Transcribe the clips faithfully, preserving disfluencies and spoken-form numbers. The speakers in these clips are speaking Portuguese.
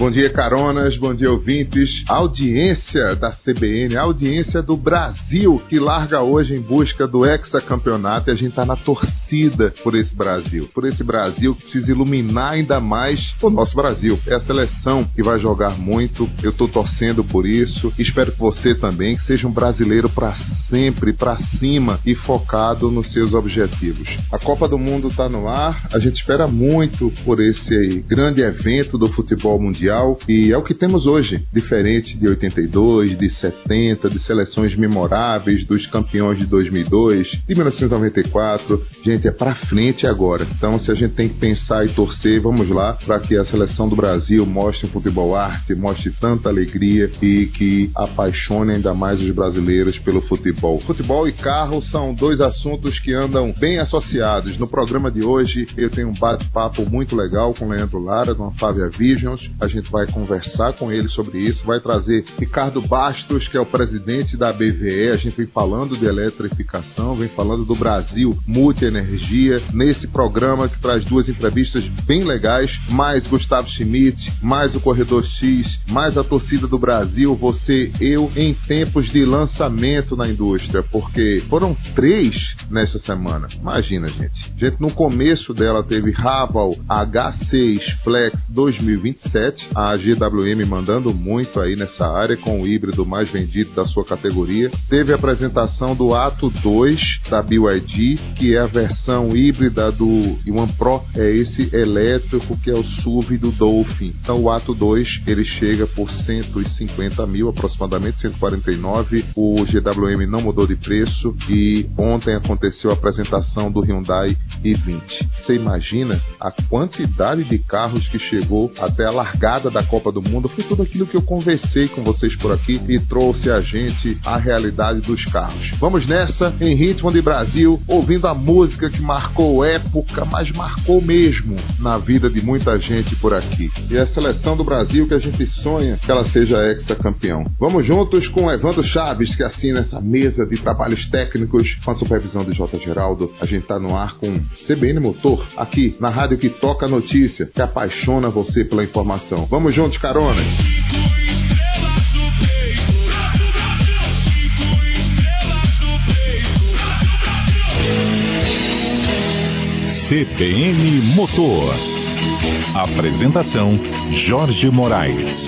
Bom dia, caronas, bom dia, ouvintes. A audiência da C B N, a audiência do Brasil, que larga hoje em busca do hexacampeonato, e a gente tá na torcida por esse Brasil. Por esse Brasil que precisa iluminar ainda mais o nosso Brasil. É a seleção que vai jogar muito, eu tô torcendo por isso. Espero que você também, que seja um brasileiro para sempre, para cima e focado nos seus objetivos. A Copa do Mundo tá no ar, a gente espera muito por esse grande evento do futebol mundial. E é o que temos hoje, diferente de oitenta e dois, de setenta, de seleções memoráveis, dos campeões de dois mil e dois, de mil novecentos e noventa e quatro. Gente, é pra frente agora. Então, se a gente tem que pensar e torcer, vamos lá para que a seleção do Brasil mostre um futebol arte, mostre tanta alegria e que apaixone ainda mais os brasileiros pelo futebol. Futebol e carro são dois assuntos que andam bem associados. No programa de hoje, eu tenho um bate-papo muito legal com o Leandro Lara, do Anfavea Visions. A gente vai conversar com ele sobre isso, vai trazer Ricardo Bastos, que é o presidente da B V E. A gente vem falando de eletrificação, vem falando do Brasil Multienergia, nesse programa que traz duas entrevistas bem legais, mais Gustavo Schmidt, mais o Corredor X, mais a torcida do Brasil, você, eu, em tempos de lançamento na indústria, porque foram três nesta semana. Imagina, gente. Gente, no começo dela teve Raval H seis Flex dois mil e vinte e sete, a G W M mandando muito aí nessa área, com o híbrido mais vendido da sua categoria. Teve a apresentação do Atto dois da B Y D, que é a versão híbrida do One Pro, é esse elétrico que é o S U V do Dolphin. Então o Atto dois, ele chega por cento e cinquenta mil, aproximadamente cento e quarenta e nove. O G W M não mudou de preço e ontem aconteceu a apresentação do Hyundai i vinte. Você imagina a quantidade de carros que chegou até a largada da Copa do Mundo? Foi tudo aquilo que eu conversei com vocês por aqui e trouxe a gente a realidade dos carros. Vamos nessa, em ritmo de Brasil, ouvindo a música que marcou época, mas marcou mesmo na vida de muita gente por aqui. E a seleção do Brasil que a gente sonha que ela seja hexacampeão. Vamos juntos com o Evandro Chaves, que assina essa mesa de trabalhos técnicos com a supervisão de J. Geraldo. A gente tá no ar com C B N Motor, aqui na rádio que toca a notícia, que apaixona você pela informação. Vamos juntos, caronas! C B N Motor. Apresentação: Jorge Moraes.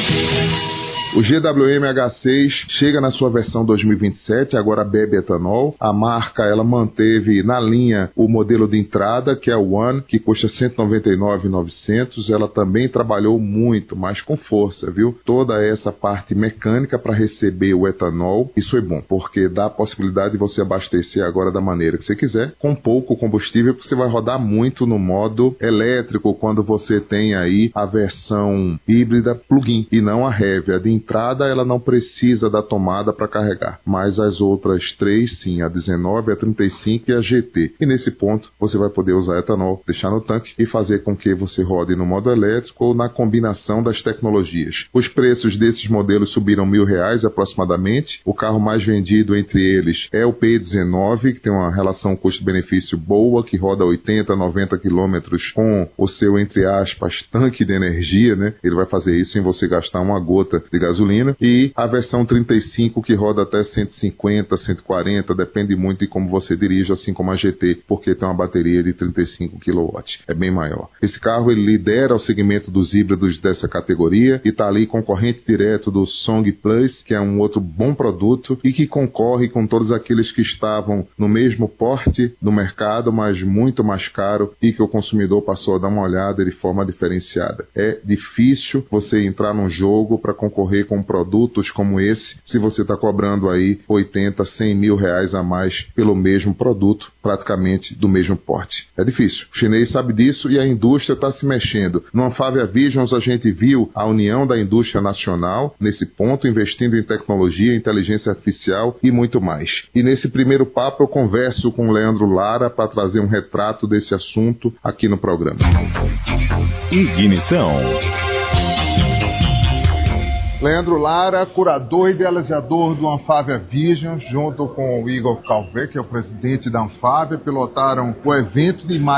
O G W M H seis chega na sua versão dois mil e vinte e sete, agora bebe etanol. A marca, ela manteve na linha o modelo de entrada, que é o One, que custa cento e noventa e nove mil e novecentos. Ela também trabalhou muito, mas com força, viu? Toda essa parte mecânica para receber o etanol, isso é bom, porque dá a possibilidade de você abastecer agora da maneira que você quiser, com pouco combustível, porque você vai rodar muito no modo elétrico, quando você tem aí a versão híbrida plug-in, e não a heavy. A de entrada, ela não precisa da tomada para carregar, mas as outras três sim, a dezenove, a trinta e cinco e a G T. E nesse ponto você vai poder usar etanol, deixar no tanque e fazer com que você rode no modo elétrico ou na combinação das tecnologias. Os preços desses modelos subiram mil reais aproximadamente. O carro mais vendido entre eles é o P dezenove, que tem uma relação custo-benefício boa, que roda oitenta, noventa quilômetros com o seu, entre aspas, tanque de energia, né? Ele vai fazer isso sem você gastar uma gota de gasolina. E a versão trinta e cinco, que roda até cento e cinquenta, cento e quarenta, depende muito de como você dirige, assim como a G T, porque tem uma bateria de trinta e cinco quilowatts, é bem maior. Esse carro, ele lidera o segmento dos híbridos dessa categoria e está ali concorrente direto do Song Plus, que é um outro bom produto e que concorre com todos aqueles que estavam no mesmo porte do mercado, mas muito mais caro, e que o consumidor passou a dar uma olhada de forma diferenciada. É difícil você entrar num jogo para concorrer com produtos como esse, se você está cobrando aí oitenta, cem mil reais a mais pelo mesmo produto, praticamente do mesmo porte. É difícil. O chinês sabe disso e a indústria está se mexendo. No Anfavea Visions a gente viu a união da indústria nacional nesse ponto, investindo em tecnologia, inteligência artificial e muito mais. E nesse primeiro papo eu converso com o Leandro Lara para trazer um retrato desse assunto aqui no programa. Ignição. Leandro Lara, curador e idealizador do Anfavea Visions, junto com o Igor Calvé, que é o presidente da Anfavea, pilotaram o evento de